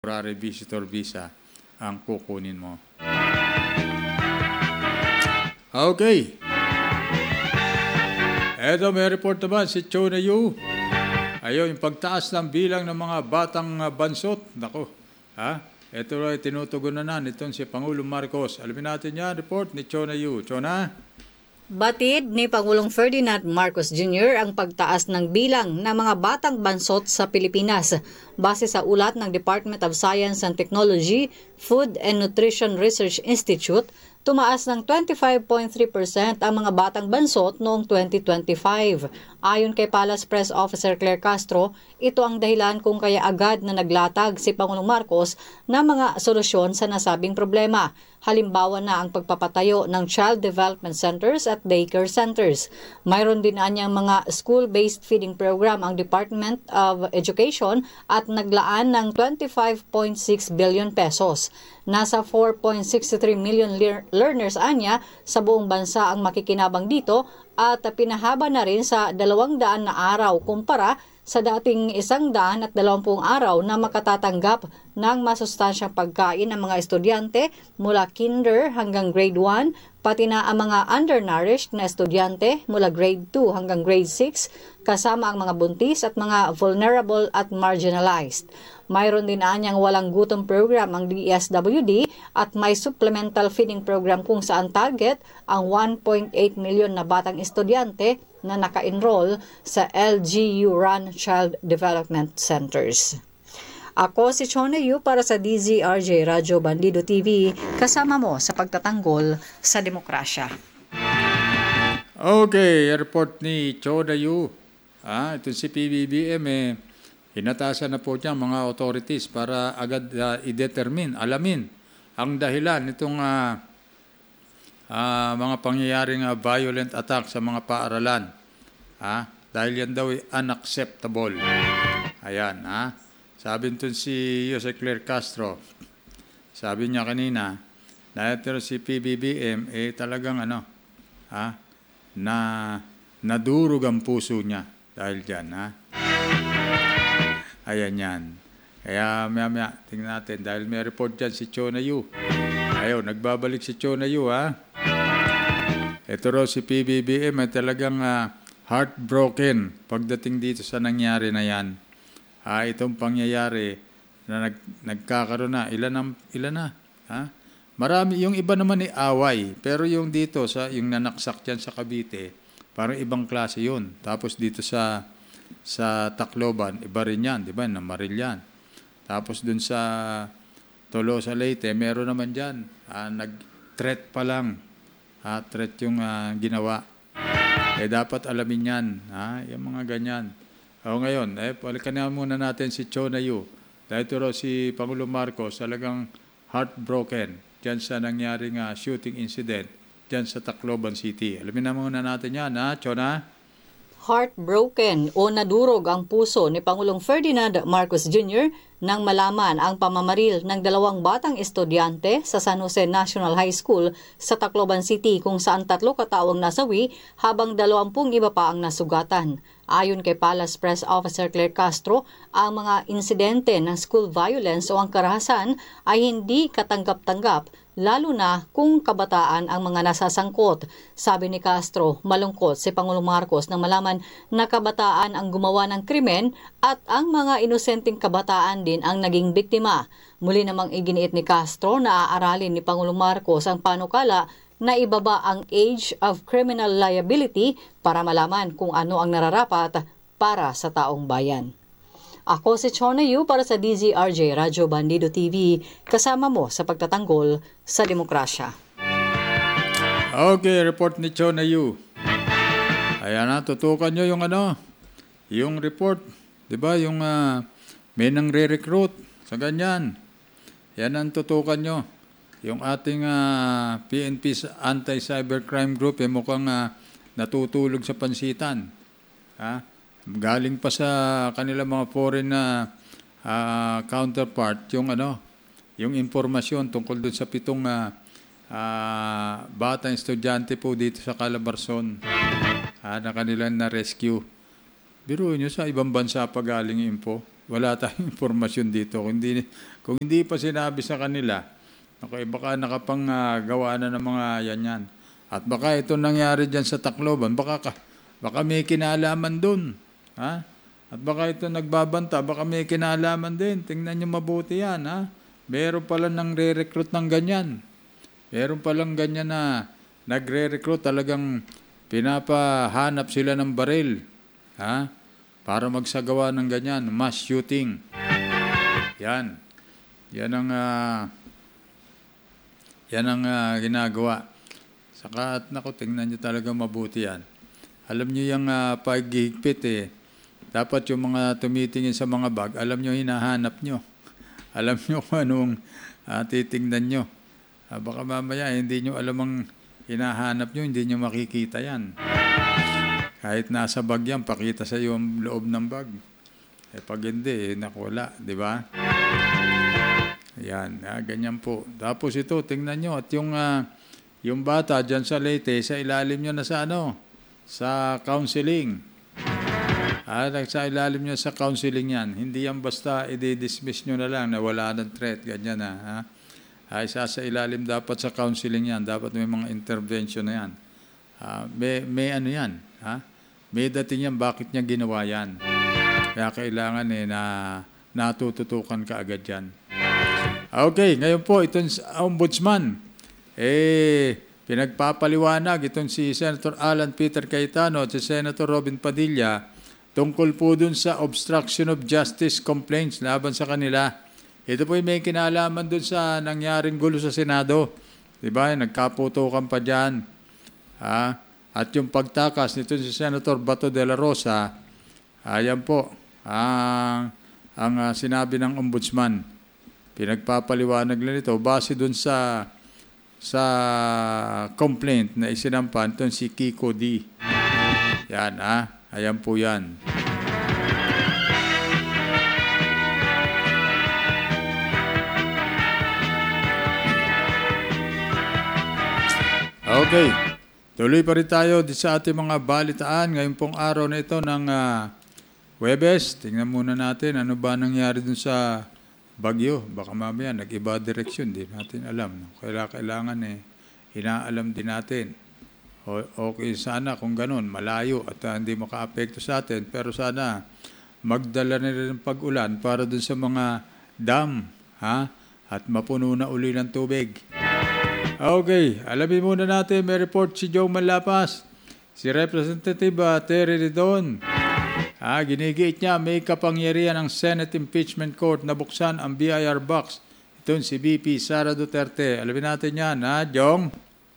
temporary visitor visa ang kukunin mo. Okay. Eto, may report naman si Chona Yu. Ayun, yung pagtaas ng bilang ng mga batang bansot. Nako, ito ay tinutugunan na nitong si Pangulong Marcos. Alamin natin yan, report ni Chona Yu. Chona? Batid ni Pangulong Ferdinand Marcos Jr. ang pagtaas ng bilang ng mga batang bansot sa Pilipinas. Base sa ulat ng Department of Science and Technology, Food and Nutrition Research Institute, tumaas ng 25.3% ang mga batang bansot noong 2025. Ayon kay Palace Press Officer Claire Castro, ito ang dahilan kung kaya agad na naglatag si Pangulong Marcos ng mga solusyon sa nasabing problema. Halimbawa na ang pagpapatayo ng child development centers at daycare centers. Mayroon din anyang mga school-based feeding program ang Department of Education at naglaan ng 25.6 billion pesos. Nasa 4.63 million learners anya sa buong bansa ang makikinabang dito at pinahaba na rin sa 200 na araw kumpara sa dating 120 araw na makatatanggap ng masustansyang pagkain ng mga estudyante mula kinder hanggang grade 1, pati na ang mga undernourished na estudyante mula grade 2 hanggang grade 6, kasama ang mga buntis at mga vulnerable at marginalized. Mayroon din anyang walang gutom program ang DSWD at may supplemental feeding program kung saan target ang 1.8 million na batang estudyante na naka-enroll sa LGU-run Child Development Centers. Ako si Chona Yu para sa DZRJ Radyo Bandido TV, kasama mo sa pagtatanggol sa demokrasya. Okay, report ni Chona Yu. Ito si PBBM hinatasan na po niya mga authorities para agad i-determine, alamin ang dahilan nitong mga pangyayaring violent attack sa mga paaralan. Dahil yan daw ay unacceptable. Ayan, sabi nito si Jose Claire Castro, sabi niya kanina, na ito si PBBM, talagang na nadurog ang puso niya dahil dyan, Ayan yan. Kaya maya tingnan natin, dahil may report dyan si Chona Yu. Ayun, nagbabalik si Chona Yu, Ito raw si PBBM ay talagang heartbroken pagdating dito sa nangyari na yan. Itong pangyayari na nagkakaroon na. Ilan na? Marami, yung iba naman ay away. Pero yung dito, yung nanaksak dyan sa Cavite, parang ibang klase yun. Tapos dito sa Tacloban, iba rin yan, di ba? Namaril yan. Tapos dun sa Tolosa Leyte, meron naman dyan. Nag-threat pa lang. Threat yung ginawa. Dapat alamin yan. Yung mga ganyan. Ngayon, balikan na muna natin si Chona Yu. Dahil ito raw si Pangulong Marcos talagang heartbroken dyan sa nangyaring shooting incident dyan sa Tacloban City. Alamin na muna natin yan, Chona? Heartbroken o nadurog ang puso ni Pangulong Ferdinand Marcos Jr. nang malaman ang pamamaril ng 2 batang estudyante sa San Jose National High School sa Tacloban City kung saan 3 kataong nasawi habang 20 iba pa ang nasugatan. Ayon kay Palace Press Officer Claire Castro, ang mga insidente ng school violence o ang karahasan ay hindi katanggap-tanggap, lalo na kung kabataan ang mga nasasangkot. Sabi ni Castro, malungkot si Pangulong Marcos nang malaman na kabataan ang gumawa ng krimen at ang mga inosenteng kabataan din ang naging biktima. Muli namang iginiit ni Castro na aaralin ni Pangulong Marcos ang panukala na ibaba ang age of criminal liability para malaman kung ano ang nararapat para sa taong bayan. Ako si Chona Yu para sa DZRJ Radyo Bandido TV, kasama mo sa pagtatanggol sa demokrasya. Okay, report ni Chona Yu. Ayan tutukan nyo yung report. Diba, yung may nang re-recruit sa ganyan. Yan ang tutukan nyo. Yung ating PNP Anti-Cybercrime Group, mukhang natutulog sa pansitan. Galing pa sa kanila mga foreign counterpart yung impormasyon tungkol doon sa 7 batang estudyante po dito sa Calabarzon na kanilang na-rescue. Biruin nyo, sa ibang bansa pa galing info. wala tayong impormasyon dito. Kung hindi pa sinabi sa kanila, okay, baka nakapang gawa na ng mga yan. At baka ito nangyari dyan sa Tacloban, baka may kinalaman dun. Ha? At baka ito nagbabanta, baka may kinalaman din. Tingnan nyo mabuti yan. Ha? Meron pala nang re-recruit ng ganyan. Meron palang ganyan na nagre-recruit, talagang pinapahanap sila ng baril. Ha? Para magsagawa ng ganyan, mass shooting. Yan. Yan ang ginagawa. Saka at naku, tingnan nyo talaga mabuti yan. Alam nyo yung paghihigpit dapat yung mga tumitingin sa mga bag, alam nyo hinahanap nyo. Alam nyo kung anong titingnan nyo. Baka mamaya hindi nyo alam ang hinahanap nyo, hindi nyo makikita yan. Kahit nasa bag yan, pakita sa iyo ang loob ng bag. Pag hindi, naku, wala, di ba? Yan, ganyan po. Tapos ito, tingnan nyo, at yung bata dyan sa Leyte, sa ilalim nyo na sa counseling. Sa ilalim nyo sa counseling yan. Hindi yan basta i-dismiss nyo na lang na wala ng threat, ganyan na. Isa sa ilalim dapat sa counseling yan. Dapat may mga intervention na yan. May ano yan. May dating yan, bakit niya ginawa yan. Kaya kailangan na natututukan ka agad yan. Okay, ngayon po, itong ombudsman, pinagpapaliwanag itong si Senator Alan Peter Cayetano at si Senator Robin Padilla tungkol po dun sa obstruction of justice complaints laban sa kanila. Ito po may kinalaman dun sa nangyaring gulo sa Senado. Diba? Nagkaputukan pa dyan. At yung pagtakas nito si Senator Bato de la Rosa, ayan po, ang sinabi ng ombudsman. Pinagpapaliwanag lang ito base dun sa complaint na isinampan itong si Kiko D. Yan, ayan po yan. Okay, tuloy pa rin tayo sa ating mga balitaan ngayong pong araw na ito ng Huwebes. Tingnan muna natin ano ba nangyari dun sa bagyo. Baka mamaya nag-iba direksyon, di natin alam. Kailangan inaalam din natin. Okay sana kung ganun, malayo at hindi maka-apekto sa atin. Pero sana magdala na rin ng pag-ulan para dun sa mga dam, at mapuno na uli ng tubig. Okay, alamin muna natin, may report si Joe Manlapas, si Representative Terry Ridon. Ginigiit niya may kapangyarihan ng Senate Impeachment Court na buksan ang BIR box. Ito si VP Sara Duterte. Alamin natin yan, Jong?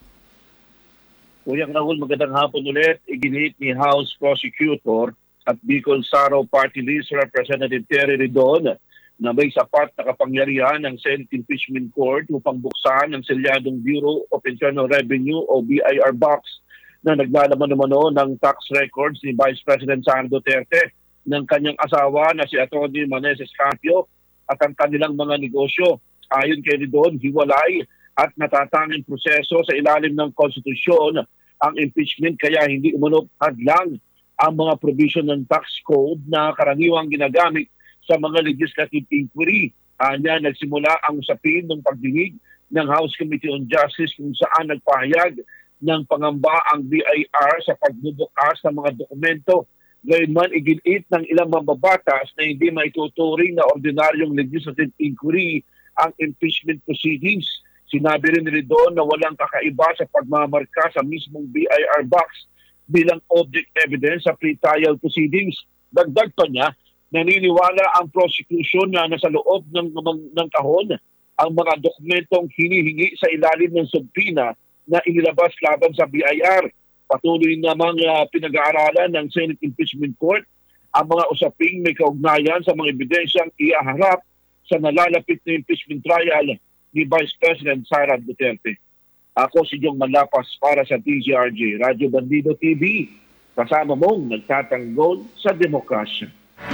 Kuyang Rahul, magandang hapon ulit. Iginiit ni House Prosecutor at Bicol Saraw Party List Representative Terry Ridon na may sapat na kapangyarihan ng Senate Impeachment Court upang buksan ang selyadong Bureau of Internal Revenue o BIR box na naglalaman ng tax records ni Vice President Sara Duterte ng kanyang asawa na si Atty. Manes Escarpio at ang kanilang mga negosyo. Ayon kay Ridon, hiwalay at natatanging proseso sa ilalim ng konstitusyon ang impeachment kaya hindi umano hadlang ang mga provision ng tax code na karaniwang ginagamit sa mga legislative inquiry. Anya, nagsimula ang usapin ng pagdinig ng House Committee on Justice kung saan nagpahayag ng pangamba ang BIR sa pagbubukas ng mga dokumento. Gayunman, iginiit ng ilang mambabatas na hindi maituturing na ordinaryong legislative inquiry ang impeachment proceedings. Sinabi rin ni Ridon na walang kakaiba sa pagmamarka sa mismong BIR box bilang object evidence sa pre-trial proceedings. Dagdag pa niya, naniniwala ang prosecution na nasa loob ng kahon ang mga dokumentong hinihingi sa ilalim ng subpoena na inilabas laban sa BIR. Patuloy namang pinag-aaralan ng Senate Impeachment Court ang mga usaping may kaugnayan sa mga ebidensyang iaharap sa nalalapit na impeachment trial ni Vice President Sara Duterte. Ako si Jong Manlapas para sa DZRJ Radyo Bandido TV. Kasama mong nagtatanggol sa demokrasya.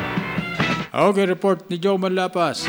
Okay, report ni Joe Manlapas.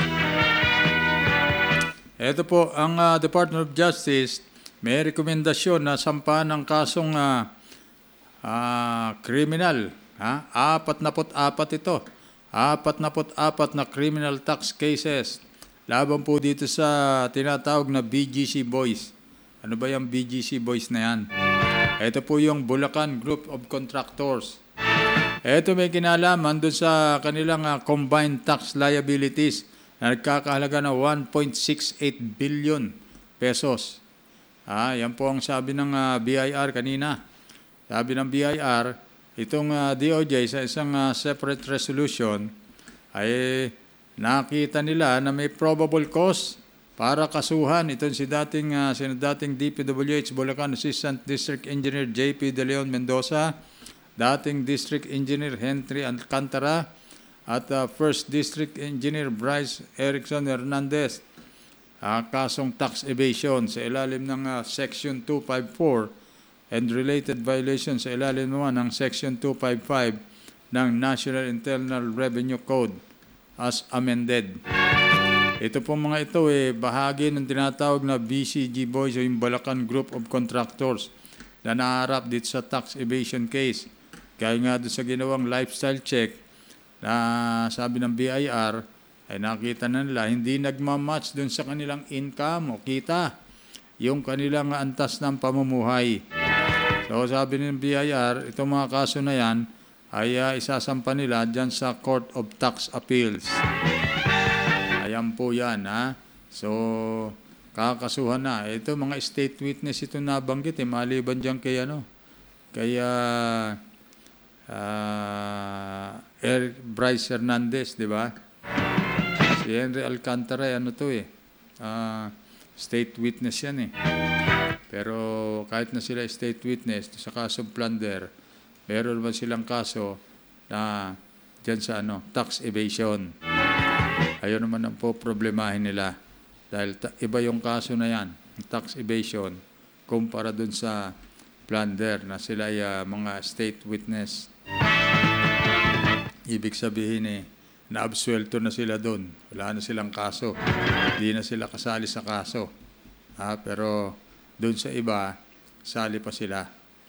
Ito po ang Department of Justice. May rekomendasyon na sampahan ng kasong kriminal. 44 ito. 44 na criminal tax cases laban po dito sa tinatawag na BGC Boys. Ano ba yung BGC Boys na yan? Ito po yung Bulacan Group of Contractors. Ito may kinalaman doon sa kanilang combined tax liabilities na nagkakahalaga na 1.68 billion pesos. Yan po ang sabi ng BIR kanina. Sabi ng BIR, itong DOJ sa isang separate resolution ay nakita nila na may probable cause para kasuhan itong si dating DPWH Bulacan Assistant District Engineer JP De Leon Mendoza, dating District Engineer Henry Alcantara, at First District Engineer Bryce Erickson Hernandez. Kasong tax evasion sa ilalim ng Section 254 and related violations sa ilalim naman ng Section 255 ng National Internal Revenue Code as amended. Ito po mga ito bahagi ng tinatawag na BCG Boys o yung Bulacan Group of Contractors na naharap dito sa tax evasion case. Kaya nga doon sa ginawang lifestyle check na sabi ng BIR ay nakita na nila hindi nagmamatch doon sa kanilang income o kita yung kanilang antas ng pamumuhay. So sabi ng BIR, itong mga kaso na yan ay isasampa nila dyan sa Court of Tax Appeals. Ayan po yan, So, kakasuhan na. Ito, mga state witness ito nabanggit, maliban dyan kay, Bryce Hernandez, di ba? Si Henry Alcantara, state witness yan Pero kahit na sila state witness, sa kasong plunder, meron naman silang kaso na dyan sa tax evasion. Ayun naman ang po problemahin nila. Dahil iba yung kaso na yan, tax evasion, kumpara dun sa plunder na sila ay mga state witness. Ibig sabihin na-absuelto na sila dun. Wala na silang kaso. Hindi na sila kasali sa kaso. Pero dun sa iba, sali pa sila.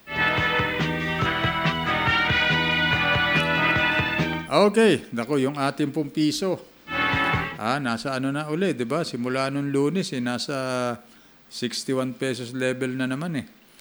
Okay, yung ating pong piso. Nasa na uli, di ba? Simula nung Lunes, nasa 61 pesos level na naman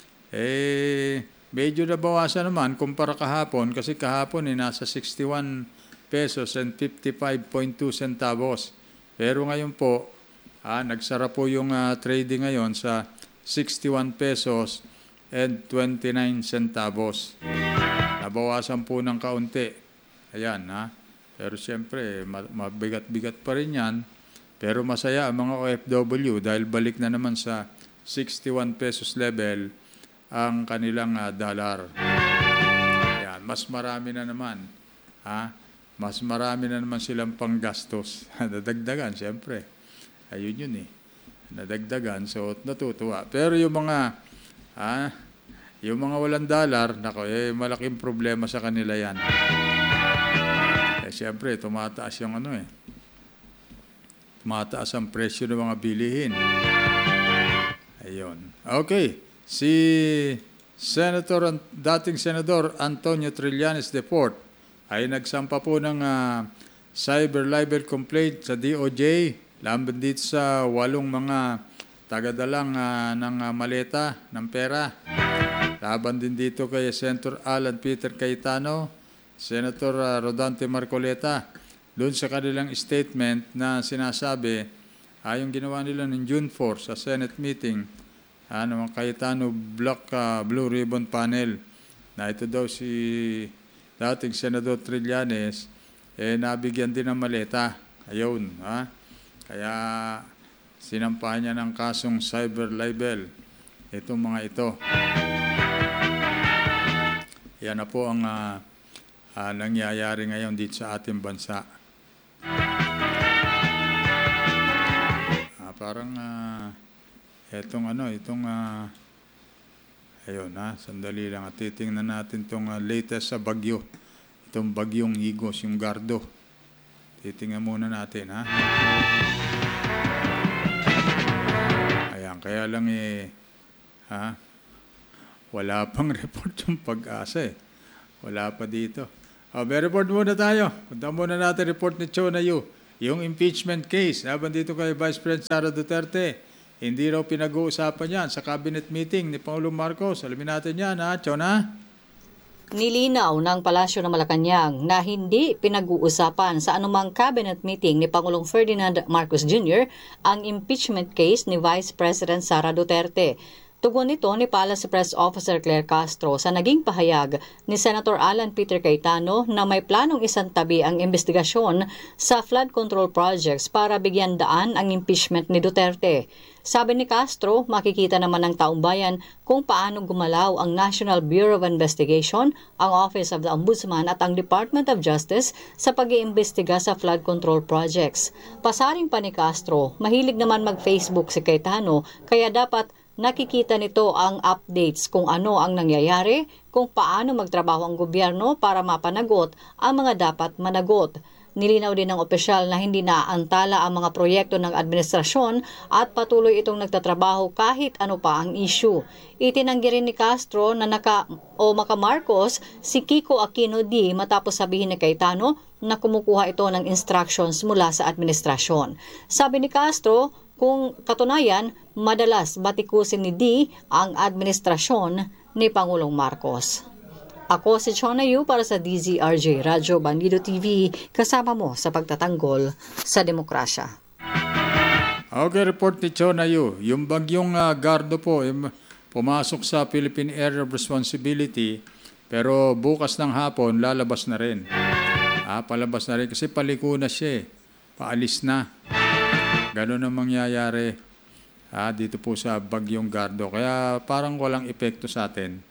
medyo nabawasan naman kumpara kahapon kasi kahapon nasa 61 pesos and 55.2 centavos. Pero ngayon po, nagsara po yung trading ngayon sa 61 pesos and 29 centavos. Nabawasan po ng kaunti. Ayan, Pero siyempre, mabigat-bigat pa rin yan. Pero masaya ang mga OFW dahil balik na naman sa 61 pesos level ang kanilang dollar. Ayan, mas marami na naman. Mas marami na naman silang panggastos. Nadagdagan, siyempre. Ayun yun Nadagdagan, so natutuwa. Pero yung mga walang dollar, malaking problema sa kanila yan. Siyempre, tumataas yung tumataas ang presyo ng mga bilihin. Ayun. Okay. Si dating Senador Antonio Trillanes IV ay nagsampa po ng cyber libel complaint sa DOJ laban dito sa 8 mga tagadalang ng maleta ng pera. Laban din dito kay Senator Alan Peter Cayetano, Senator Rodante Marcoleta, doon sa kanilang statement na sinasabi, yung ginawa nila ng June 4 sa Senate meeting, ng Cayetano Blue Ribbon Panel, na ito daw si dating Senador Trillanes, nabigyan din ng maleta. Ayun, Kaya sinampahan niya ng kasong cyber libel. Itong mga ito. Yan na po ang nangyayari ngayon dito sa ating bansa. Parang ayun sandali lang at titingnan natin itong latest sa bagyo. Itong bagyong Higos, yung Gardo. Titingnan muna natin, Ayan, kaya lang wala pang report yung Pag-asa Wala pa dito. May report muna tayo. Punta muna natin report ni Chona Yu. Yung impeachment case, laban dito kay Vice President Sara Duterte, hindi raw pinag-uusapan yan sa cabinet meeting ni Pangulong Marcos. Alamin natin yan, ha, Chona? Nilinaw ng Palasyo ng Malacanang na hindi pinag-uusapan sa anumang cabinet meeting ni Pangulong Ferdinand Marcos Jr. ang impeachment case ni Vice President Sara Duterte. Tugon nito ni Palace Press Officer Claire Castro sa naging pahayag ni Senator Alan Peter Cayetano na may planong isantabi ang investigasyon sa flood control projects para bigyan daan ang impeachment ni Duterte. Sabi ni Castro, makikita naman ng taong bayan kung paano gumalaw ang National Bureau of Investigation, ang Office of the Ombudsman at ang Department of Justice sa pag-iimbestiga sa flood control projects. Pasaring pa ni Castro, mahilig naman mag-Facebook si Cayetano kaya dapat nakikita nito ang updates kung ano ang nangyayari, kung paano magtrabaho ang gobyerno para mapanagot ang mga dapat managot. Nilinaw din ng opisyal na hindi naaantala ang mga proyekto ng administrasyon at patuloy itong nagtatrabaho kahit ano pa ang issue. Itinanggi rin ni Castro na maka-Marcos si Kiko Aquino D matapos sabihin ni Cayetano na kumukuha ito ng instructions mula sa administrasyon. Sabi ni Castro, kung katunayan, madalas batikusin ni D ang administrasyon ni Pangulong Marcos. Ako si Chona Yu para sa DZRJ Radyo Bandido TV, kasama mo sa pagtatanggol sa demokrasya. Okay, report ni Chona Yu. Yung bagyong Gardo po, pumasok sa Philippine Area of Responsibility, pero bukas ng hapon, lalabas na rin. Palabas na rin kasi paliko na siya. Paalis na. Ganun ang mangyayari dito po sa bagyong Gardo. Kaya parang walang epekto sa atin.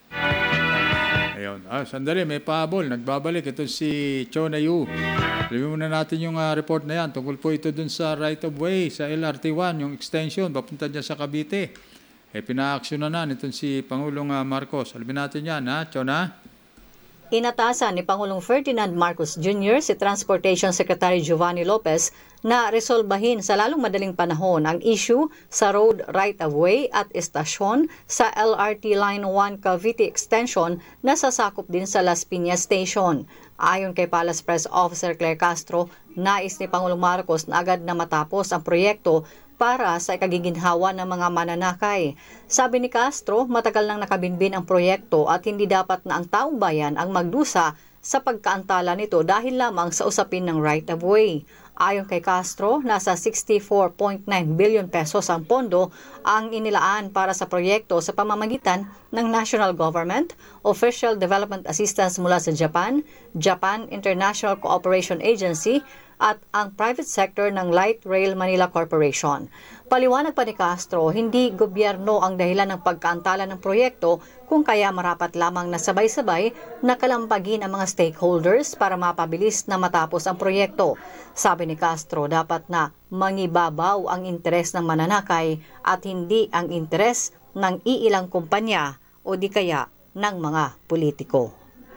Ayun. Sandali, may pahabol. Nagbabalik. Ito si Chona Yu. Sabi muna natin yung report na yan. Tungkol po ito dun sa right of way, sa LRT1, yung extension, papunta dyan sa Cavite. Pina-aksyonan na nitong si Pangulong Marcos. Sabi natin yan, ha, Chona? Inatasan ni Pangulong Ferdinand Marcos Jr. si Transportation Secretary Giovanni Lopez na resolbahin sa lalong madaling panahon ang issue sa road right-of-way at estasyon sa LRT Line 1 Cavite Extension na sasakop din sa Las Piñas Station. Ayon kay Palace Press Officer Claire Castro, nais ni Pangulong Marcos na agad na matapos ang proyekto para sa ikagiginhawa ng mga mananakay. Sabi ni Castro, matagal nang nakabinbin ang proyekto at hindi dapat na ang taong bayan ang magdusa sa pagkaantala nito dahil lamang sa usapin ng right-of-way. Ayon kay Castro, nasa 64.9 billion pesos ang pondo ang inilaan para sa proyekto sa pamamagitan ng national government, official development assistance mula sa Japan, Japan International Cooperation Agency, at ang private sector ng Light Rail Manila Corporation. Paliwanag pa ni Castro, hindi gobyerno ang dahilan ng pagkaantala ng proyekto kung kaya marapat lamang na sabay-sabay na kalampagin ang mga stakeholders para mapabilis na matapos ang proyekto. Sabi ni Castro, dapat na mangibabaw ang interes ng mananakay at hindi ang interes ng iilang kumpanya o di kaya ng mga politiko.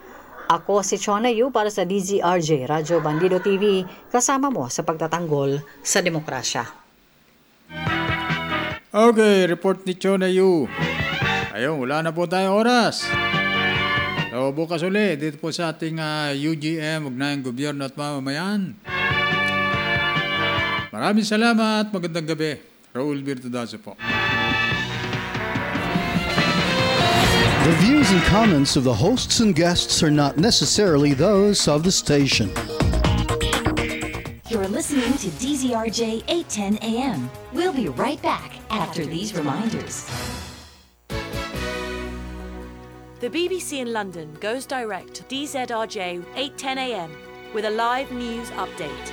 Ako si Chona Yu para sa DZRJ Radyo Bandido TV, kasama mo sa pagtatanggol sa demokrasya. Okay, report ni Chona Yu. Ayun, wala na po tayong oras. So, bukas ulit dito po sa ating UGM, Ugnayang Gobyerno at Mamamayan. Maraming salamat, magandang gabi. Raul Virtudazo po. The views and comments of the hosts and guests are not necessarily those of the station. You're listening to DZRJ 810 AM. We'll be right back after these reminders. The BBC in London goes direct to DZRJ 810 AM with a live news update.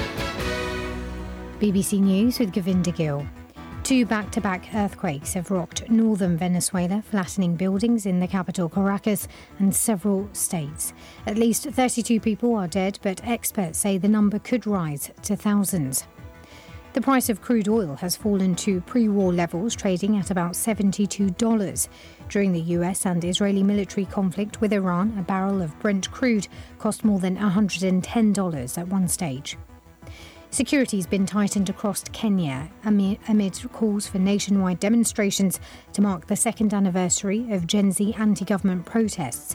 BBC News with Govinda Gill. 2 back-to-back earthquakes have rocked northern Venezuela, flattening buildings in the capital Caracas and several states. At least 32 people are dead, but experts say the number could rise to thousands. The price of crude oil has fallen to pre-war levels, trading at about $72. During the US and Israeli military conflict with Iran, a barrel of Brent crude cost more than $110 at one stage. Security's been tightened across Kenya amid calls for nationwide demonstrations to mark the second anniversary of Gen Z anti-government protests.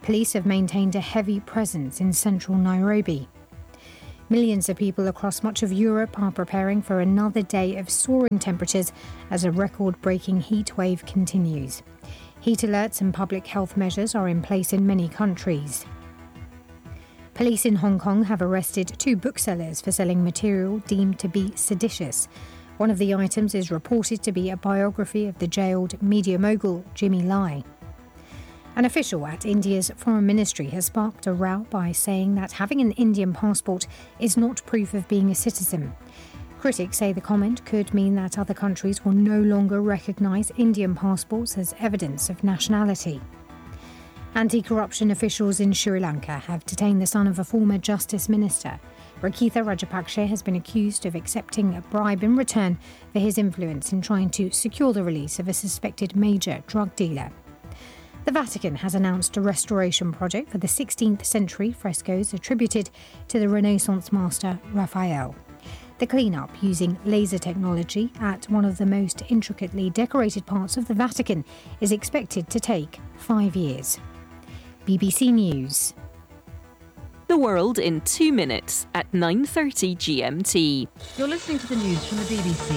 police have maintained a heavy presence in central Nairobi. Millions of people across much of Europe are preparing for another day of soaring temperatures as a record-breaking heat wave continues. Heat alerts and public health measures are in place in many countries. Police in Hong Kong have arrested 2 booksellers for selling material deemed to be seditious. One of the items is reported to be a biography of the jailed media mogul Jimmy Lai. An official at India's Foreign Ministry has sparked a row by saying that having an Indian passport is not proof of being a citizen. Critics say the comment could mean that other countries will no longer recognise Indian passports as evidence of nationality. Anti-corruption officials in Sri Lanka have detained the son of a former Justice Minister. Rakitha Rajapaksa has been accused of accepting a bribe in return for his influence in trying to secure the release of a suspected major drug dealer. The Vatican has announced a restoration project for the 16th century frescoes attributed to the Renaissance master Raphael. The clean-up using laser technology at one of the most intricately decorated parts of the Vatican is expected to take 5 years. BBC News. The world in 2 minutes at 9:30 GMT. You're listening to the news from the BBC.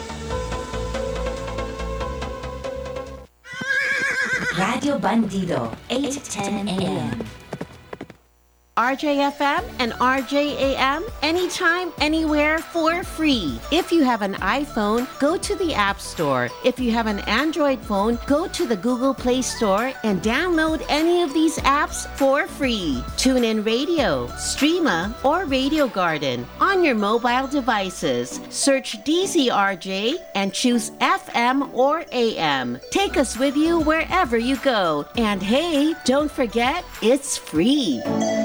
Radio Bandido, 8:10 a.m. RJFM and RJAM anytime, anywhere for free. If you have an iPhone, go to the App Store. If you have an Android phone, go to the Google Play Store and download any of these apps for free. TuneIn Radio, Streama, or Radio Garden on your mobile devices. Search DZRJ and choose FM or AM. Take us with you wherever you go. And hey, don't forget, it's free.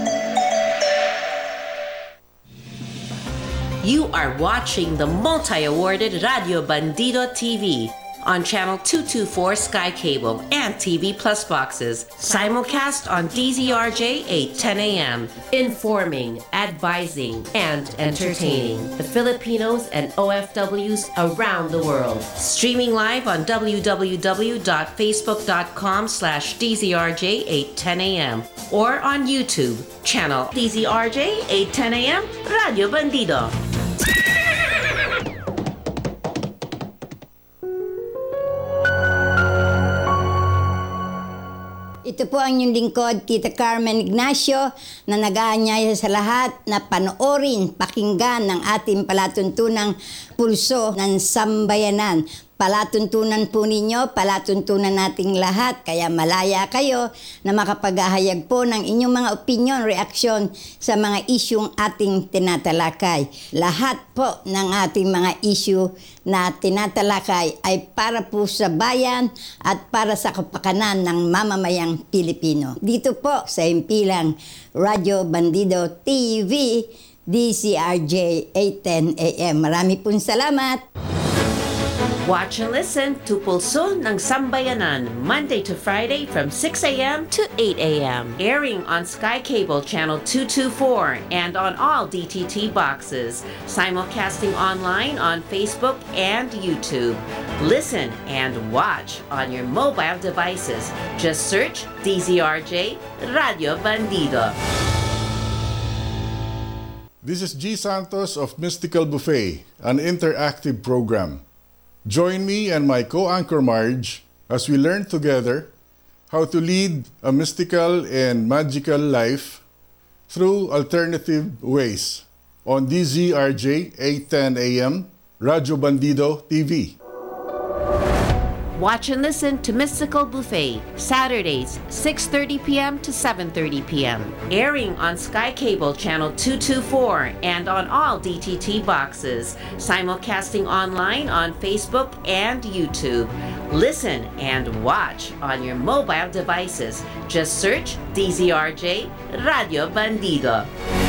You are watching the multi-awarded Radio Bandido TV on Channel 224 Sky Cable and TV Plus boxes. Simulcast on DZRJ 8:10 a.m. Informing, advising, and entertaining the Filipinos and OFWs around the world. Streaming live on www.facebook.com/DZRJ 8:10 a.m. or on YouTube, channel DZRJ 8:10 a.m. Radio Bandido. Ito po ang inyong lingkod, Tita Carmen Ignacio, na nag-aanyaya sa lahat na panoorin, pakinggan ng ating palatuntunang pulso ng sambayanan. Palatuntunan po ninyo, palatuntunan nating lahat, kaya malaya kayo na makapaghahayag po ng inyong mga opinion, reaksyon sa mga isyong ating tinatalakay. Lahat po ng ating mga issue na tinatalakay ay para po sa bayan at para sa kapakanan ng mamamayang Pilipino. Dito po sa himpilang Radio Bandido TV, DZRJ 8:10 a.m. Marami pong salamat! Watch and listen to Pulso ng Sambayanan, Monday to Friday from 6 a.m. to 8 a.m. Airing on Sky Cable Channel 224 and on all DTT boxes. Simulcasting online on Facebook and YouTube. Listen and watch on your mobile devices. Just search DZRJ Radio Bandido. This is G. Santos of Mystical Buffet, an interactive program. Join me and my co-anchor Marge as we learn together how to lead a mystical and magical life through alternative ways on DZRJ 8:10 a.m. Radio Bandido TV. Watch and listen to Mystical Buffet, Saturdays, 6:30 p.m. to 7:30 p.m. Airing on Sky Cable Channel 224 and on all DTT boxes. Simulcasting online on Facebook and YouTube. Listen and watch on your mobile devices. Just search DZRJ Radio Bandido.